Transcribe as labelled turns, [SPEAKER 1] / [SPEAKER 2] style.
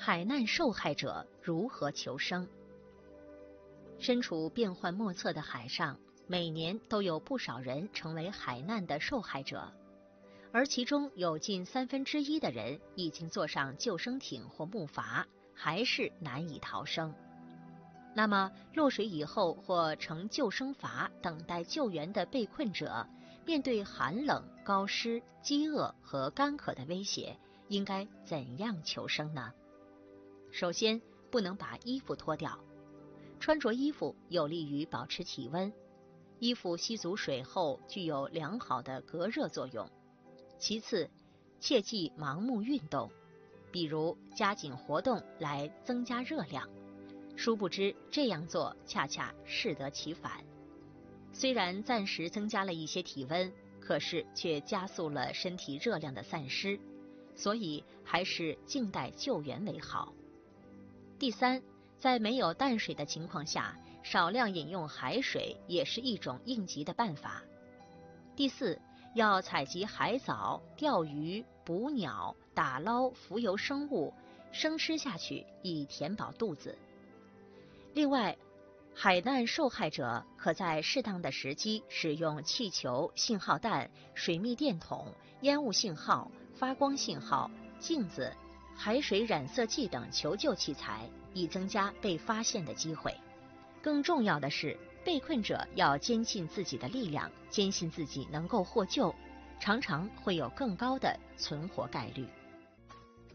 [SPEAKER 1] 海难受害者如何求生？身处变幻莫测的海上，每年都有不少人成为海难的受害者，而其中有近1/3的人已经坐上救生艇或木筏，还是难以逃生。那么，落水以后或乘救生筏等待救援的被困者，面对寒冷、高湿、饥饿和干渴的威胁，应该怎样求生呢？首先，不能把衣服脱掉。穿着衣服有利于保持体温，衣服吸足水后具有良好的隔热作用。其次，切忌盲目运动，比如加紧活动来增加热量，殊不知这样做恰恰适得其反。虽然暂时增加了一些体温，可是却加速了身体热量的散失，所以还是静待救援为好。第三，在没有淡水的情况下，少量饮用海水也是一种应急的办法。第四，要采集海藻、钓鱼、捕鸟、打捞浮游生物，生吃下去以填饱肚子。另外，海难受害者可在适当的时机使用气球、信号弹、水密电筒、烟雾信号、发光信号、镜子、海水染色剂等求救器材，以增加被发现的机会。更重要的是，被困者要坚信自己的力量，坚信自己能够获救，常常会有更高的存活概率。